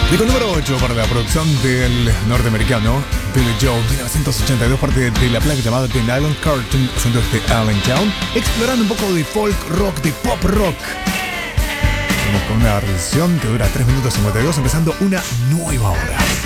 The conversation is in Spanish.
Disco número 8 para la producción del norteamericano Billy Joel, 1982, parte de la placa llamada The Nylon Curtain, asuntos de Allentown, explorando un poco de folk rock, de pop rock. Vamos con una realización que dura 3 minutos 52, empezando una nueva hora.